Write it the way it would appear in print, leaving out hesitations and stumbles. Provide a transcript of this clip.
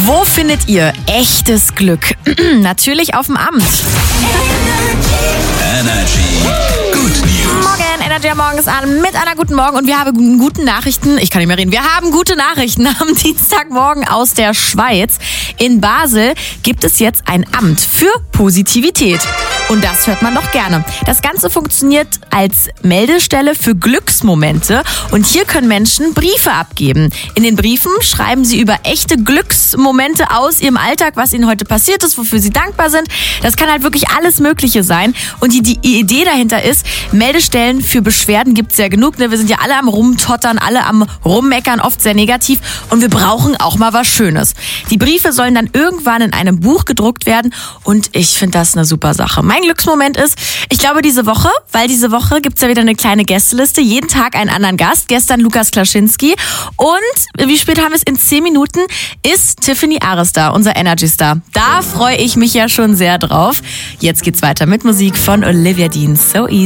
Wo findet ihr echtes Glück? Natürlich auf dem Amt. Energy Good News. Morgen, Energy am Morgen ist an mit einer guten Morgen und wir haben gute Nachrichten. Ich kann nicht mehr reden. Wir haben gute Nachrichten am Dienstagmorgen aus der Schweiz. In Basel gibt es jetzt ein Amt für Positivität. Und das hört man doch gerne. Das Ganze funktioniert als Meldestelle für Glücksmomente. Und hier können Menschen Briefe abgeben. In den Briefen schreiben sie über echte Glücksmomente aus ihrem Alltag, was ihnen heute passiert ist, wofür sie dankbar sind. Das kann halt wirklich alles Mögliche sein. Und die Idee dahinter ist, Meldestellen für Beschwerden gibt's ja genug. Ne? Wir sind ja alle am Rumtottern, alle am Rummeckern, oft sehr negativ. Und wir brauchen auch mal was Schönes. Die Briefe sollen dann irgendwann in einem Buch gedruckt werden. Und ich finde das eine super Sache. Mein Glücksmoment ist, ich glaube diese Woche gibt's ja wieder eine kleine Gästeliste. Jeden Tag einen anderen Gast. Gestern Lukas Klaschinski. Und wie spät haben wir es? In 10 Minuten ist Tiffany Ares da, unser Energy-Star. Da freue ich mich ja schon sehr drauf. Jetzt geht's weiter mit Musik von Olivia Dean. So easy.